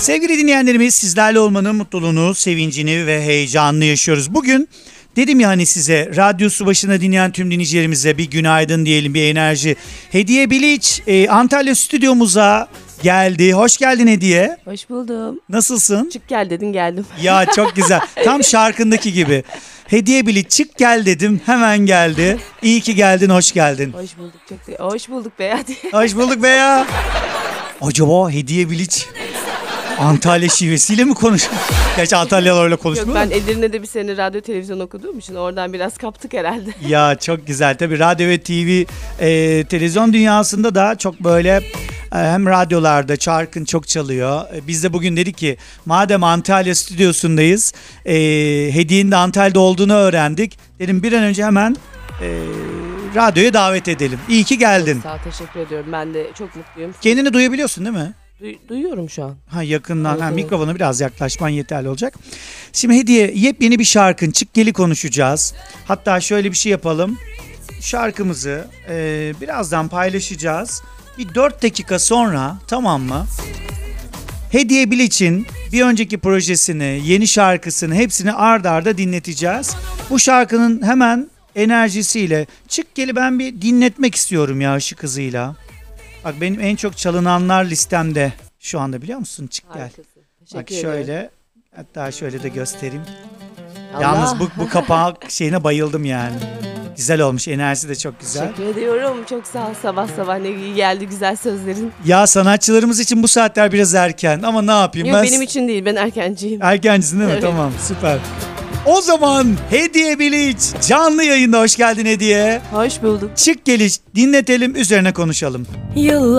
Sevgili dinleyenlerimiz, sizlerle olmanın mutluluğunu, sevincini ve heyecanını yaşıyoruz. Bugün dedim ya hani size, radyosu başına dinleyen tüm dinleyicilerimize bir günaydın diyelim, bir enerji. Hediye Biliç Antalya stüdyomuza geldi. Hoş geldin Hediye. Hoş buldum. Nasılsın? Çık gel dedin geldim. Ya çok güzel. Tam şarkındaki gibi. Hediye Biliç çık gel dedim, hemen geldi. İyi ki geldin, hoş geldin. Hoş bulduk hoş bulduk be hadi. Hoş bulduk be ya. Acaba Hediye Biliç Antalya şivesiyle mi konuşuyor? Gerçi Antalyalılarla Yok, konuşmuyor ben da. Edirne'de bir sene radyo televizyon okuduğum için oradan biraz kaptık herhalde. Ya çok güzel. Tabii radyo ve TV televizyon dünyasında da çok böyle hem radyolarda Çarkın çok çalıyor. Biz de bugün dedik ki madem Antalya stüdyosundayız, Hediye'nin de Antalya'da olduğunu öğrendik. Dedim bir an önce hemen radyoya davet edelim. İyi ki geldin. Sağ ol, teşekkür ediyorum. Ben de çok mutluyum. Kendini duyabiliyorsun değil mi? Duyuyorum şu an. Ha, yakından. Evet. Mikrofona biraz yaklaşman yeterli olacak. Şimdi Hediye, yepyeni bir şarkın Çık Gel'i konuşacağız. Hatta şöyle bir şey yapalım. Şarkımızı birazdan paylaşacağız. Bir 4 dakika sonra, tamam mı? Hediye Biliç'in bir önceki projesini, yeni şarkısını hepsini ard arda dinleteceğiz. Bu şarkının hemen enerjisiyle Çık Gel'i ben bir dinletmek istiyorum ya, ışık hızıyla. Bak benim en çok çalınanlar listemde şu anda, biliyor musun? Çık Gel. Harikasın. Bak Teşekkür ederim. şöyle, hatta şöyle de göstereyim. Allah. Yalnız bu kapak şeyine bayıldım yani. Güzel olmuş, enerjisi de çok güzel. Teşekkür ediyorum. Çok sağ ol. Sabah sabah ne iyi geldi güzel sözlerin. Ya sanatçılarımız için bu saatler biraz erken ama ne yapayım Yok ben? benim için değil, ben erkenciyim. Erkencisin değil mi? Evet. Tamam, süper. O zaman Hediye Biliç canlı yayında, hoş geldin Hediye. Hoş bulduk. Çık Gel'i dinletelim, üzerine konuşalım. Yıllar